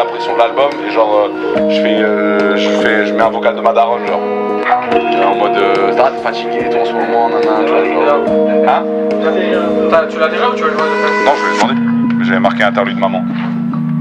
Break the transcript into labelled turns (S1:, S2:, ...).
S1: pression de l'album et genre je mets un vocal de ma daronne genre. En mode ça va, t'es fatigué et tout en ce moment, nanana, tu vois, genre. Hein?
S2: Tu l'as déjà ou tu vas le demander?
S1: Non, je vais le demander. J'avais marqué interlude maman.